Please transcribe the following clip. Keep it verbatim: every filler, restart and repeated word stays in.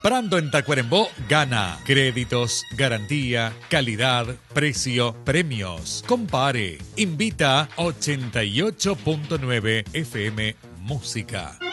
Prando en Tacuarembó gana. Créditos, garantía, calidad, precio, premios. Compare. Invita ochenta y ocho punto nueve F M Música.